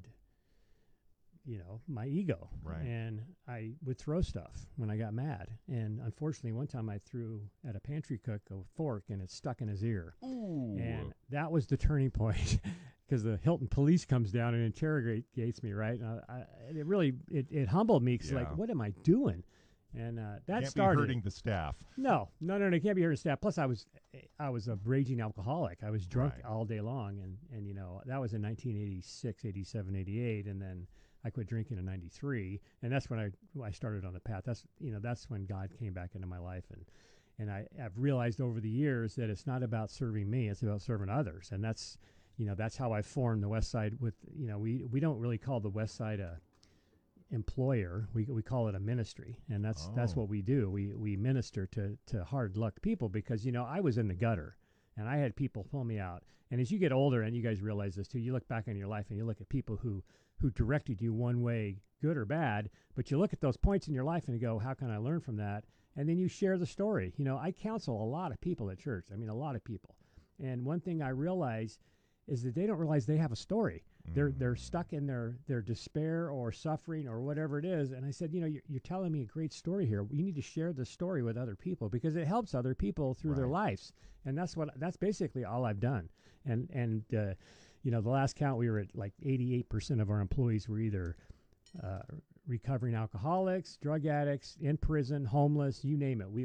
my ego, Right. and I would throw stuff when I got mad. And unfortunately, one time I threw at a pantry cook a fork, and it stuck in his ear. Ooh. And that was the turning point. Because the Hilton police comes down and interrogates me, right? It really humbled me because, Yeah. what am I doing? And that Can't started be hurting the staff. No, it can't be hurting staff. Plus, I was a raging alcoholic. I was drunk Right. all day long, and that was in 1986, 87, 88, and then I quit drinking in 93, and that's when I started on the path. That's when God came back into my life, and I've realized over the years that it's not about serving me; it's about serving others, and that's how I formed the West Side. With we don't really call the West Side a employer. We call it a ministry, and that's what we do. We minister to hard luck people because I was in the gutter, and I had people pull me out. And as you get older, and you guys realize this too, you look back on your life and you look at people who directed you one way, good or bad, but you look at those points in your life and you go, how can I learn from that? And then you share the story. I counsel a lot of people at church. I mean, a lot of people. And one thing I realize is that they don't realize they have a story. They're stuck in their despair or suffering or whatever it is. And I said, you're telling me a great story here. You need to share the story with other people because it helps other people through their lives. And that's basically all I've done. And the last count, we were at like 88% of our employees were either recovering alcoholics, drug addicts, in prison, homeless, you name it.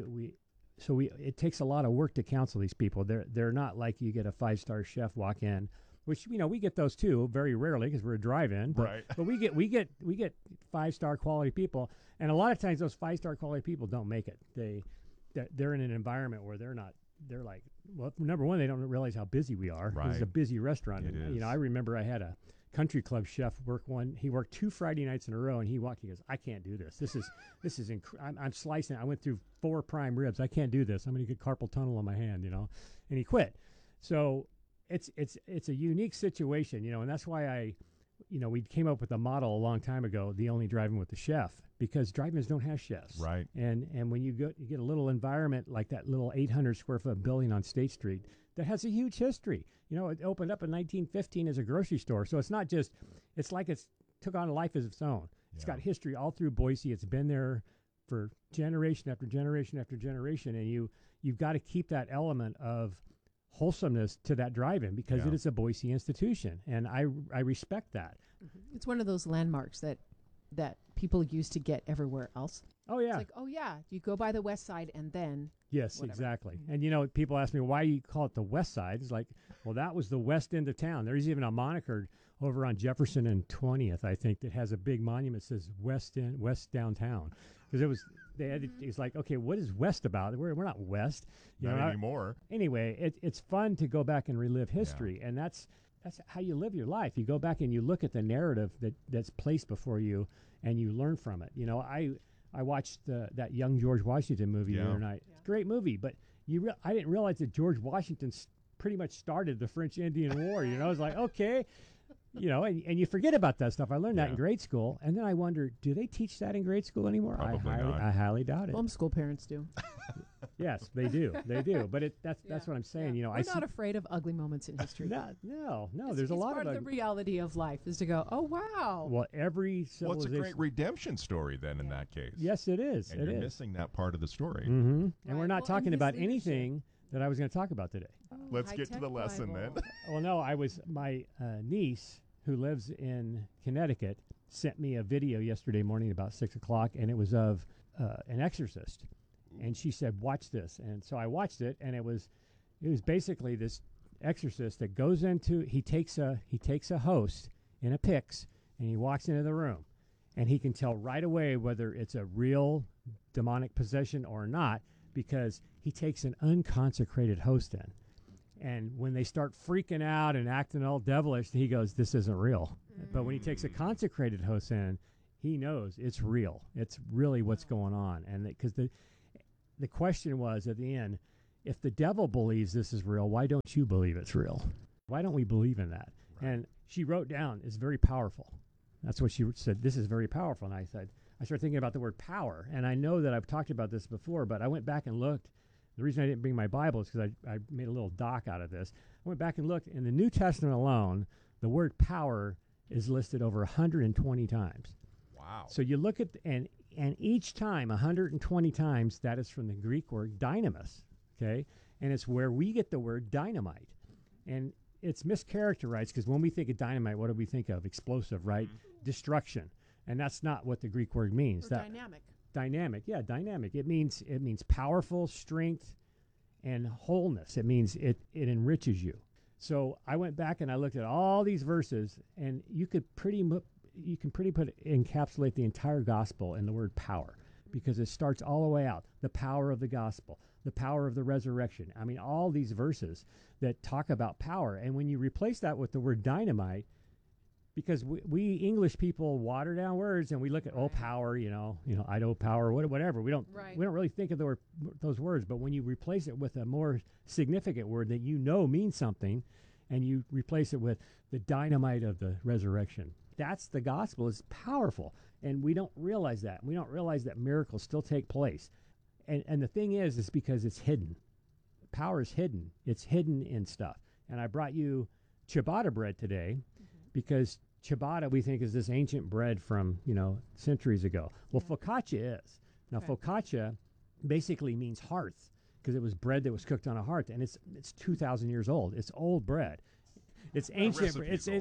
It takes a lot of work to counsel these people. They're not like you get a 5-star chef walk in, which we get those too, very rarely because we're a drive-in. But we get 5-star quality people, and a lot of times those 5-star quality people don't make it. They're in an environment where they're not. They're like, well, number one, they don't realize how busy we are. Right. It's a busy restaurant. It is. I remember I had a country club chef he worked 2 Friday nights in a row, and he goes, I can't do this. I'm slicing. I went through 4 prime ribs. I can't do this. I'm going to get carpal tunnel on my hand, and he quit. So it's a unique situation, and that's why we came up with a model a long time ago, the only drive-in with the chef, because drive-ins don't have chefs. Right. And when you get a little environment like that little 800 square foot building on State Street that has a huge history. It opened up in 1915 as a grocery store. So it's not just, it's like it's took on a life of its own. It's got history all through Boise. It's been there for generation after generation after generation. And you've got to keep that element of wholesomeness to that drive-in because it is a Boise institution. And I respect that. It's one of those landmarks that people used to get everywhere else. Oh, yeah. It's like, oh, yeah, you go by the West Side and then. Yes, whatever. exactly. And, people ask me, why do you call it the West Side? It's like, well, that was the west end of town. There's even a moniker over on Jefferson and 20th, I think, that has a big monument that says West Downtown. Because it's like, okay, what is West about? We're not West. Not anymore. Anyway, it's fun to go back and relive history, and that's how you live your life. You go back and you look at the narrative that's placed before you, and you learn from it. I watched that Young George Washington movie the other night. It's a great movie, but I didn't realize that George Washington pretty much started the French Indian War. I was like, okay. And you forget about that stuff. I learned that in grade school, and then I wonder, do they teach that in grade school anymore? Probably not. I highly doubt it. Homeschool parents do. Yes, they do. They do. But that's what I'm saying. We're not afraid of ugly moments in history. No. There's a lot part of the reality of life is to go, oh wow. Well, every civilization. Well, it's a great redemption story then in that case. Yes, it is. And you're missing that part of the story. Mm-hmm. And we're not talking about anything that I was going to talk about today. Let's get to the lesson then. Well, no, my niece who lives in Connecticut sent me a video yesterday morning about 6 o'clock, and it was of an exorcist. And she said, watch this. And so I watched it, and it was basically this exorcist that goes into, he takes a host in a pyx, and he walks into the room. and he can tell right away whether it's a real demonic possession or not, because he takes an unconsecrated host in. And when they start freaking out and acting all devilish, he goes, this isn't real. But when he takes a consecrated host in, he knows it's real. It's really what's going on. And because the question was at the end, if the devil believes this is real, why don't you believe it's real? Why don't we believe in that? Right. And she wrote down, it's very powerful. That's what she said. This is very powerful. And I started thinking about the word power. And I know that I've talked about this before, but I went back and looked. The reason I didn't bring my Bible is because I made a little doc out of this. I went back and looked. In the New Testament alone, the word power is listed over 120 times. Wow. So you look at, and each time, 120 times, that is from the Greek word dynamis, okay? And it's where we get the word dynamite. And it's mischaracterized because when we think of dynamite, what do we think of? Explosive, right? Destruction. And that's not what the Greek word means. Or dynamic. Dynamic, yeah, dynamic. It means powerful, strength, and wholeness. It means it enriches you. So I went back and I looked at all these verses, and you can pretty encapsulate the entire gospel in the word power, because it starts all the way out. The power of the gospel, the power of the resurrection. I mean, all these verses that talk about power. And when you replace that with the word dynamite, because we English people water down words and we look at power, Idaho power, whatever. We don't really think of those words. But when you replace it with a more significant word that means something, and you replace it with the dynamite of the resurrection, that's the gospel. Is powerful, and we don't realize that. We don't realize that miracles still take place, and the thing is because it's hidden. Power is hidden. It's hidden in stuff. And I brought you ciabatta bread today. Because ciabatta, we think, is this ancient bread from, centuries ago. Well, focaccia is. Now, focaccia basically means hearth, because it was bread that was cooked on a hearth, and it's 2,000 years old. It's old bread. It's ancient.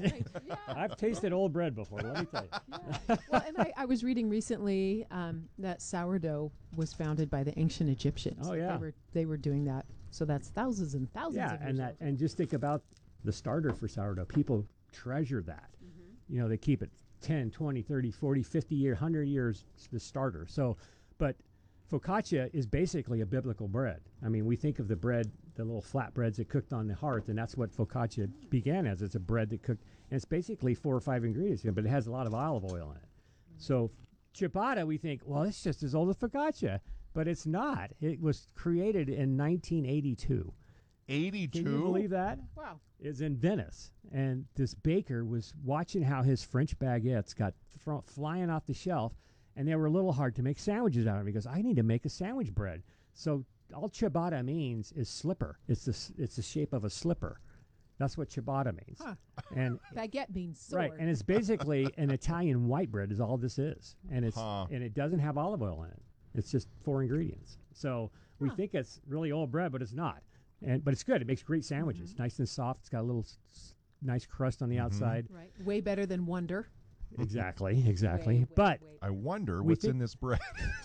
I've tasted old bread before, let me tell you. Yeah. Well, and I was reading recently that sourdough was founded by the ancient Egyptians. Oh, yeah. They were doing that. So that's thousands and thousands of years old. And just think about the starter for sourdough. People treasure that. They keep it 10, 20, 30, 40, 50 years, 100 years, the starter. So, but focaccia is basically a biblical bread. I mean, we think of the bread, the little flat breads that cooked on the hearth, and that's what focaccia began as. It's a bread that cooked, and it's basically 4 or 5 ingredients, but it has a lot of olive oil in it. So ciabatta, we think, well, it's just as old as focaccia, but it's not. It was created in 1982. 82? Can you believe that? Wow. It's in Venice, and this baker was watching how his French baguettes got flying off the shelf, and they were a little hard to make sandwiches out of. He goes, I need to make a sandwich bread. So all ciabatta means is slipper. It's the shape of a slipper. That's what ciabatta means. Huh. And baguette means sword. Right, and it's basically an Italian white bread is all this is, and and it doesn't have olive oil in it. It's just 4 ingredients. So we think it's really old bread, but it's not. But it's good. It makes great sandwiches, nice and soft. It's got a little nice crust on the outside. Right, way better than Wonder. Exactly. But I wonder what's in this bread.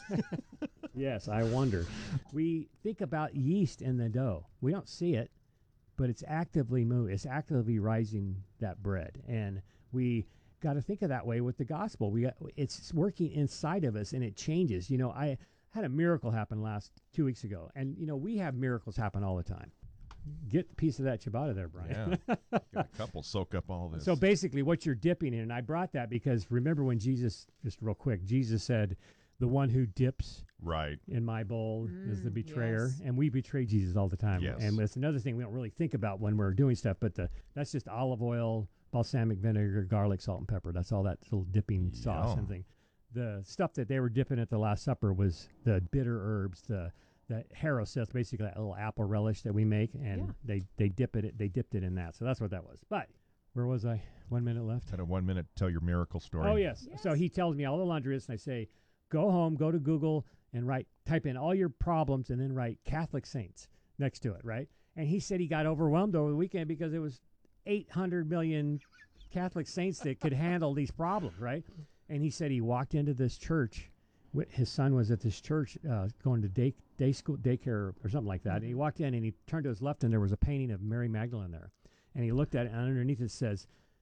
Yes, I wonder. We think about yeast in the dough. We don't see it, but it's actively moving. It's actively rising that bread, and we got to think of that way with the gospel. It's working inside of us, and it changes. I had a miracle happen 2 weeks ago, and we have miracles happen all the time. Get a piece of that ciabatta there, Brian. Yeah, got a couple soak up all this. So basically, what you're dipping in, and I brought that because remember when Jesus, just real quick, Jesus said, "The one who dips in my bowl is the betrayer," and we betray Jesus all the time. Yes. And it's another thing we don't really think about when we're doing stuff, but that's just olive oil, balsamic vinegar, garlic, salt, and pepper. That's all that little dipping sauce and thing. The stuff that they were dipping at the Last Supper was the bitter herbs, the harosith, basically that little apple relish that we make, and they dipped it in that. So that's what that was. But where was I? 1 minute left. Had a 1 minute to tell your miracle story. Oh yes. So he tells me all the laundry list, and I say, go home, go to Google, and type in all your problems, and then write Catholic saints next to it, right? And he said he got overwhelmed over the weekend because it was 800 million Catholic saints that could handle these problems, right? And he said he walked into this church. His son was at this church going to daycare or something like that. And he walked in and he turned to his left and there was a painting of Mary Magdalene there. And he looked at it and underneath it says,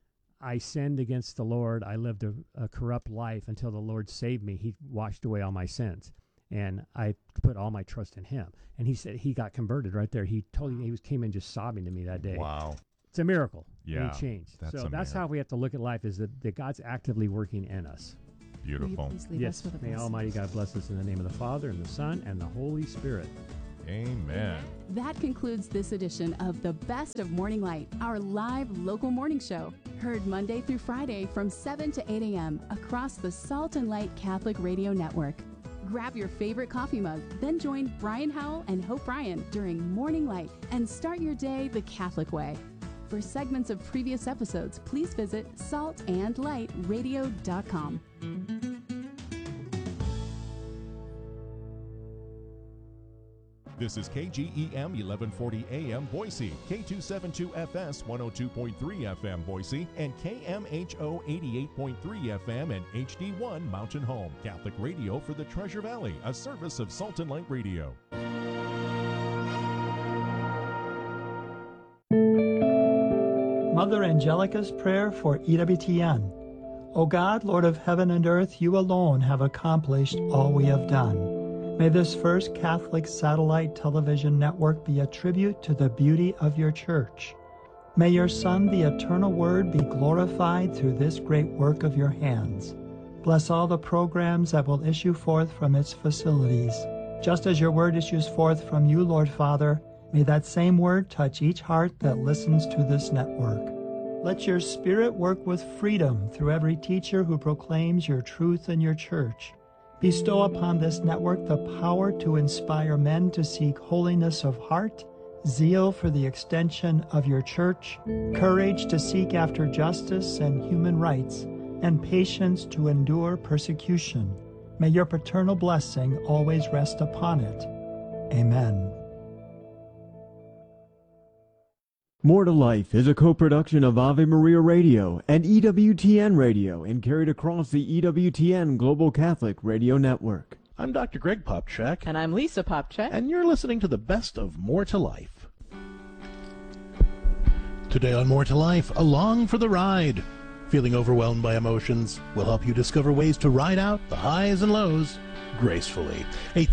I sinned against the Lord. I lived a corrupt life until the Lord saved me. He washed away all my sins, and I put all my trust in Him. And he said he got converted right there. He told me, came in just sobbing to me that day. Wow. It's a miracle. Yeah, he changed. that's That's how we have to look at life, is that God's actively working in us. Beautiful. Please leave Yes. us with a May blessing. Almighty God bless us in the name of the Father, and the Son, and the Holy Spirit. Amen. That concludes this edition of The Best of Morning Light, our live local morning show. Heard Monday through Friday from 7 to 8 a.m. across the Salt and Light Catholic Radio Network. Grab your favorite coffee mug, then join Brian Howell and Hope Bryan during Morning Light and start your day the Catholic way. For segments of previous episodes, please visit saltandlightradio.com. This is KGEM 1140 AM Boise, K272FS 102.3 FM Boise, and KMHO 88.3 FM and HD1 Mountain Home. Catholic radio for the Treasure Valley, a service of Salt and Light Radio. Mother Angelica's prayer for EWTN. O God, Lord of heaven and earth, you alone have accomplished all we have done. May this first Catholic satellite television network be a tribute to the beauty of your church. May your Son, the eternal Word, be glorified through this great work of your hands. Bless all the programs that will issue forth from its facilities. Just as your word issues forth from you, Lord Father, may that same word touch each heart that listens to this network. Let your Spirit work with freedom through every teacher who proclaims your truth in your church. Bestow upon this network the power to inspire men to seek holiness of heart, zeal for the extension of your church, courage to seek after justice and human rights, and patience to endure persecution. May your paternal blessing always rest upon it. Amen. More to Life is a co-production of Ave Maria Radio and EWTN Radio and carried across the EWTN Global Catholic Radio Network. I'm Dr. Greg Popchak. And I'm Lisa Popchak. And you're listening to the best of More to Life. Today on More to Life, along for the ride. Feeling overwhelmed by emotions? We'll help you discover ways to ride out the highs and lows gracefully.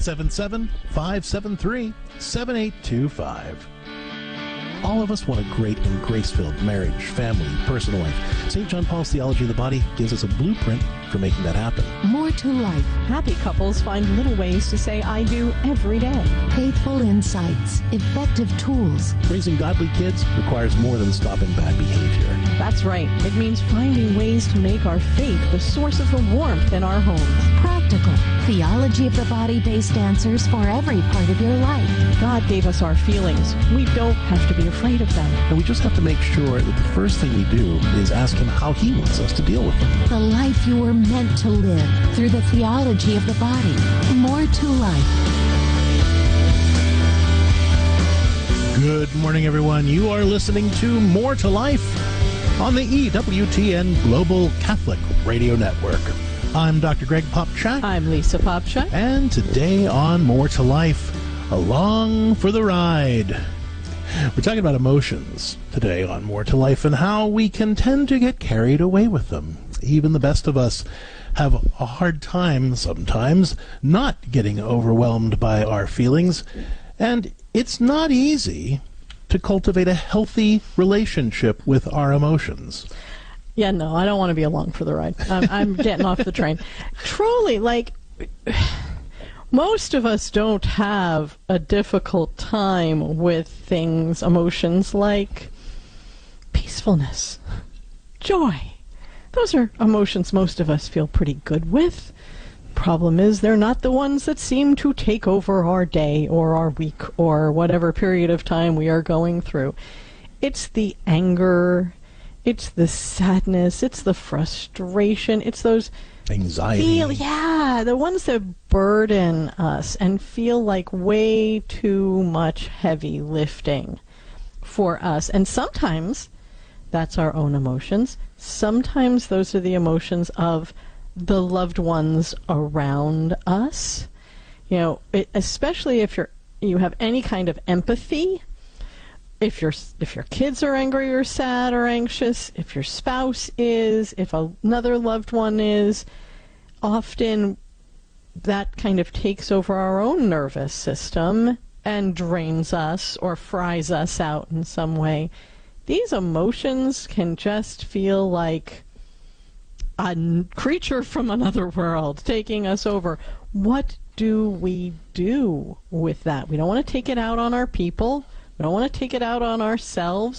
877-573-7825. All of us want a great and grace-filled marriage, family, personal life. St. John Paul's Theology of the Body gives us a blueprint for making that happen. More to life. Happy couples find little ways to say I do every day. Faithful insights, effective tools. Raising godly kids requires more than stopping bad behavior. That's right. It means finding ways to make our faith the source of the warmth in our homes. Practical, theology of the body-based answers for every part of your life. God gave us our feelings. We don't have to be afraid of them. And we just have to make sure that the first thing we do is ask Him how He wants us to deal with them. The life you were meant to live through the theology of the body. More to life. Good morning, everyone. You are listening to More to Life on the EWTN Global Catholic Radio Network. I'm Dr. Greg Popchak. I'm Lisa Popchak. And today on More to Life, along for the ride. We're talking about emotions today on More to Life and how we can tend to get carried away with them. Even the best of us have a hard time sometimes not getting overwhelmed by our feelings. And it's not easy to cultivate a healthy relationship with our emotions. Yeah, no, I don't want to be along for the ride. I'm getting off the train. Truly, like, most of us don't have a difficult time with things, emotions like peacefulness, joy. Those are emotions most of us feel pretty good with. Problem is, they're not the ones that seem to take over our day or our week or whatever period of time we are going through. It's the anger, it's the sadness, it's the frustration, it's those anxiety. The ones that burden us and feel like way too much heavy lifting for us. And sometimes that's our own emotions. Sometimes those are the emotions of the loved ones around us. You know, especially if you have any kind of empathy, if your kids are angry or sad or anxious, if your spouse is, if another loved one is, often that kind of takes over our own nervous system and drains us or fries us out in some way. These emotions can just feel like a creature from another world taking us over. What do we do with that? We don't want to take it out on our people. We don't want to take it out on ourselves.